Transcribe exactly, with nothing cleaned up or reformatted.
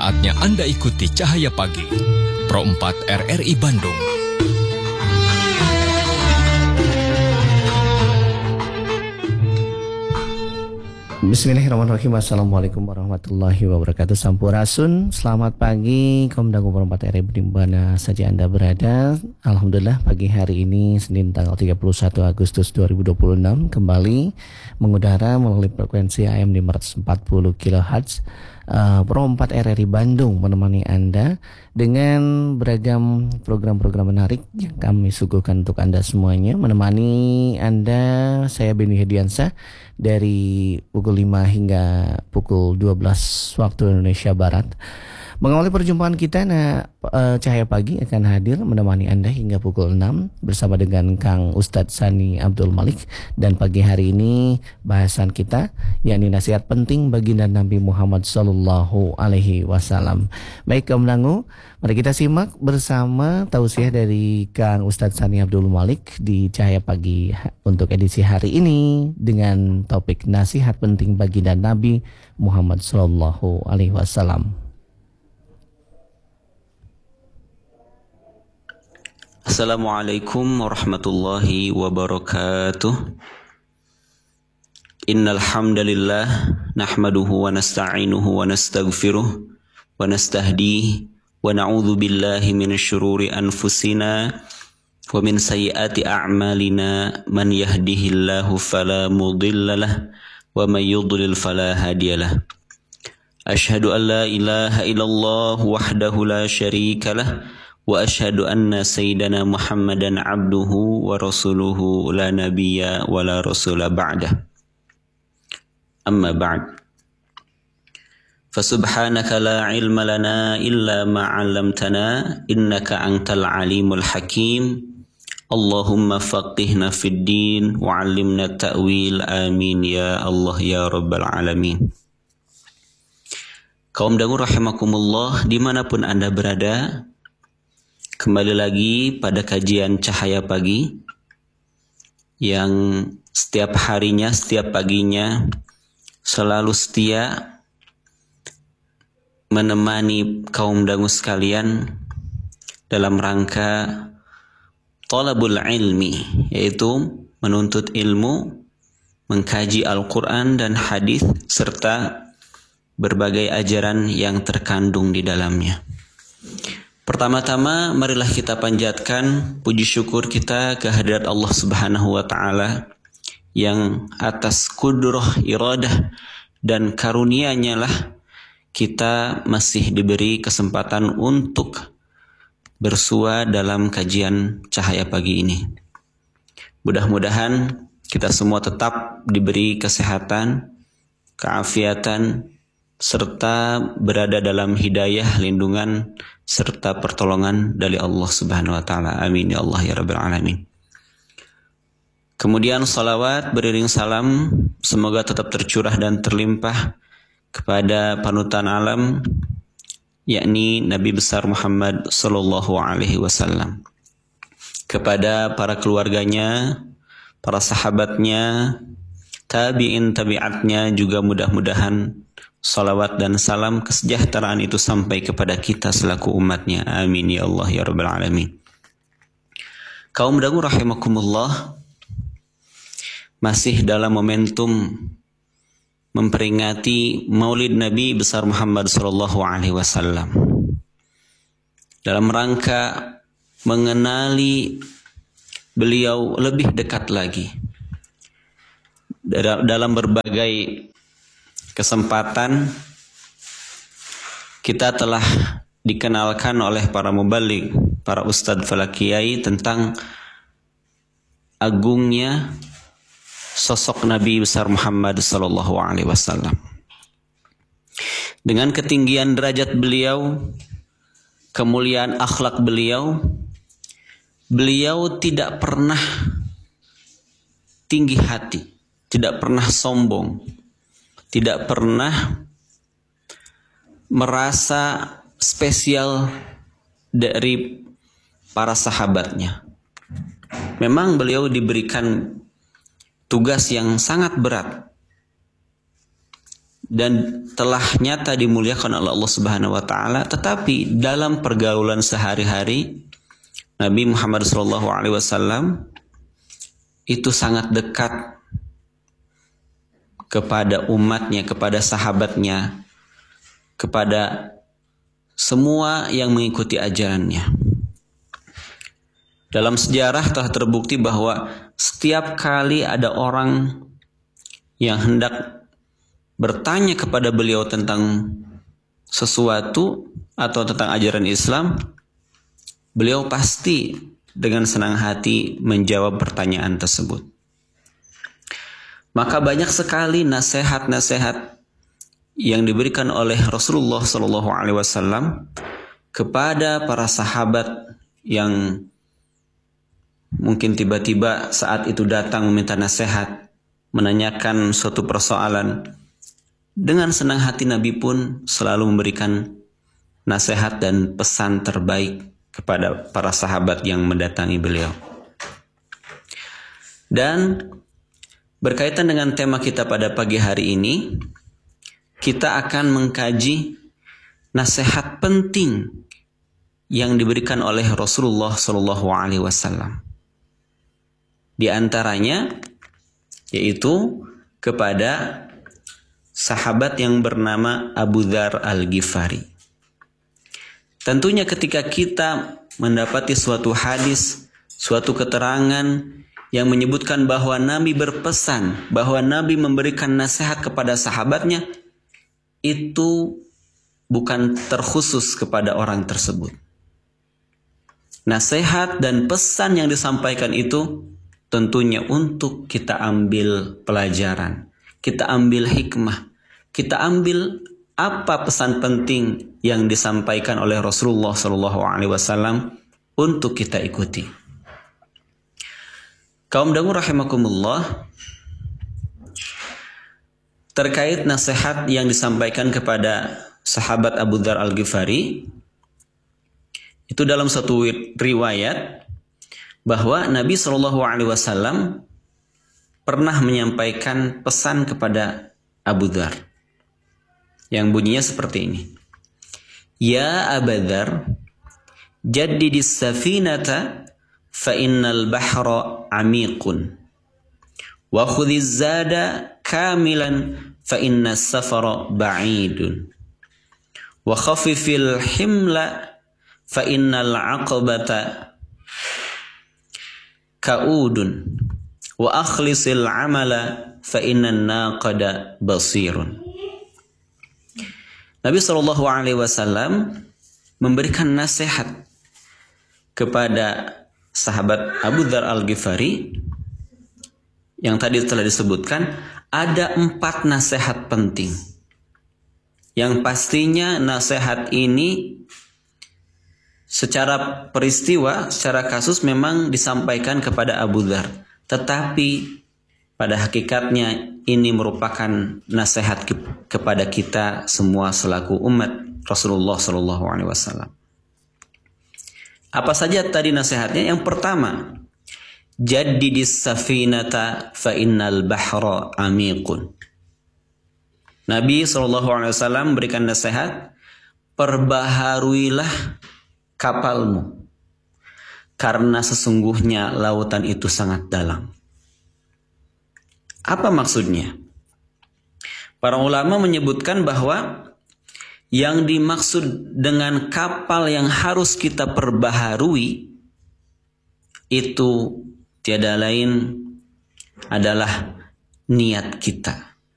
Saatnya Anda ikuti Cahaya Pagi, Pro empat R R I Bandung. Bismillahirrahmanirrahim. Assalamualaikum warahmatullahi wabarakatuh. Sampurasun, selamat pagi kaum dangu Pro empat R R I di mana saja Anda berada. Alhamdulillah pagi hari ini Senin tanggal tiga puluh satu Agustus dua ribu dua puluh enam kembali mengudara melalui frekuensi A M lima ratus empat puluh kilohertz. Uh, Pro empat R R I Bandung menemani Anda dengan beragam program-program menarik yang kami suguhkan untuk Anda semuanya. Menemani Anda, saya Beni Hediansah dari pukul lima hingga pukul dua belas waktu Indonesia Barat. Mengawali perjumpaan kita, nah, uh, Cahaya Pagi akan hadir menemani Anda hingga pukul enam bersama dengan Kang Ustadz Sani Abdul Malik. Dan pagi hari ini bahasan kita yakni nasihat penting baginda Nabi Muhammad Sallallahu Alaihi Wasallam. Baik kaum dangu, mari kita simak bersama tausiah dari Kang Ustadz Sani Abdul Malik di Cahaya Pagi untuk edisi hari ini dengan topik nasihat penting baginda Nabi Muhammad Sallallahu Alaihi Wasallam. Assalamualaikum warahmatullahi wabarakatuh. Innal hamdalillah nahmaduhu wa nasta'inuhu wa nastaghfiruh wa nastahdihi wa na'udzu billahi minasy syururi anfusina wa min sayyiati a'malina. Man yahdihillahu fala mudhillalah wa may yudlil fala hadiyalah. Asyhadu an la ilaha illallah wahdahu la syarikalah wa asyhadu anna sayyidana Muhammadan abduhu wa rasuluhu la nabiyya wa la rasula ba'dah. Amma ba'd. Fasubhanaka la ilma lana illa ma 'allamtana innaka antal alimul hakim. Allahumma faqihna fid din wa 'allimna ta'wil. Amin ya Allah ya rabbal alamin. Kaum dangu rahimakumullah dimanapun Anda berada, kembali lagi pada kajian Cahaya Pagi yang setiap harinya, setiap paginya selalu setia menemani kaum dangu sekalian dalam rangka talabul ilmi, yaitu menuntut ilmu, mengkaji Al-Quran dan hadis serta berbagai ajaran yang terkandung di dalamnya. Pertama-tama marilah kita panjatkan puji syukur kita kehadirat Allah Subhanahu wa taala yang atas kudrah, iradah dan karunia-Nya lah kita masih diberi kesempatan untuk bersua dalam kajian Cahaya Pagi ini. Mudah-mudahan kita semua tetap diberi kesehatan, keafiatan, serta berada dalam hidayah, lindungan, serta pertolongan dari Allah Subhanahu wa taala. Amin ya Allah ya rabbal alamin. Kemudian salawat beriring salam semoga tetap tercurah dan terlimpah kepada panutan alam, yakni Nabi besar Muhammad sallallahu alaihi wasallam, kepada para keluarganya, para sahabatnya, tabi'in tabi'atnya, juga mudah-mudahan salawat dan salam kesejahteraan itu sampai kepada kita selaku umatnya. Amin ya Allah ya rabbal alamin. Kaum dangu rahimakumullah, masih dalam momentum memperingati Maulid Nabi besar Muhammad sallallahu alaihi wasallam, dalam rangka mengenali beliau lebih dekat lagi dalam berbagai kesempatan kita telah dikenalkan oleh para mubaligh, para ustadz falakiyai tentang agungnya sosok Nabi besar Muhammad sallallahu alaihi wasallam. Dengan ketinggian derajat beliau, kemuliaan akhlak beliau, beliau tidak pernah tinggi hati, tidak pernah sombong, tidak pernah merasa spesial dari para sahabatnya. Memang beliau diberikan tugas yang sangat berat dan telah nyata dimuliakan oleh Allah Subhanahu wa taala, tetapi dalam pergaulan sehari-hari Nabi Muhammad shallallahu alaihi wasallam itu sangat dekat kepada umatnya, kepada sahabatnya, kepada semua yang mengikuti ajarannya. Dalam sejarah telah terbukti bahwa setiap kali ada orang yang hendak bertanya kepada beliau tentang sesuatu atau tentang ajaran Islam, beliau pasti dengan senang hati menjawab pertanyaan tersebut. Maka banyak sekali nasihat-nasihat yang diberikan oleh Rasulullah shallallahu alaihi wasallam kepada para sahabat yang mungkin tiba-tiba saat itu datang meminta nasihat, menanyakan suatu persoalan. Dengan senang hati Nabi pun selalu memberikan nasihat dan pesan terbaik kepada para sahabat yang mendatangi beliau. Dan berkaitan dengan tema kita pada pagi hari ini, kita akan mengkaji nasihat penting yang diberikan oleh Rasulullah shallallahu alaihi wasallam. Di antaranya yaitu kepada sahabat yang bernama Abu Dzar Al-Ghifari. Tentunya ketika kita mendapati suatu hadis, suatu keterangan yang menyebutkan bahwa Nabi berpesan, bahwa Nabi memberikan nasihat kepada sahabatnya, itu bukan terkhusus kepada orang tersebut. Nasihat dan pesan yang disampaikan itu tentunya untuk kita ambil pelajaran, kita ambil hikmah, kita ambil apa pesan penting yang disampaikan oleh Rasulullah shallallahu alaihi wasallam untuk kita ikuti. Kaum dangu rahimakumullah, terkait nasihat yang disampaikan kepada sahabat Abu Dzar Al-Ghifari, itu dalam satu riwayat bahwa Nabi shallallahu alaihi wasallam pernah menyampaikan pesan kepada Abu Dzar yang bunyinya seperti ini. Ya Abu Dzar, jaddidis safinata fa innal bahra amiqun wa khudhiz zada kamilan fa innas safara ba'idun wa khafifil himla fa innal aqabata ka'udun wa akhlisil amala fa innan naqada basirun. Nabi shallallahu alaihi wasallam memberikan nasihat kepada sahabat Abu Dzar Al-Ghifari yang tadi telah disebutkan. Ada empat nasihat penting yang pastinya nasihat ini secara peristiwa, secara kasus memang disampaikan kepada Abu Dzar, tetapi pada hakikatnya ini merupakan nasihat ke kepada kita semua selaku umat Rasulullah shallallahu alaihi wasallam. Apa saja tadi nasihatnya? Yang pertama, jaddidis safinata fa innal bahra amiqun. Nabi shallallahu alaihi wasallam memberikan nasihat, perbaharuilah kapalmu karena sesungguhnya lautan itu sangat dalam. Apa maksudnya? Para ulama menyebutkan bahwa yang dimaksud dengan kapal yang harus kita perbaharui itu tiada lain adalah niat kita.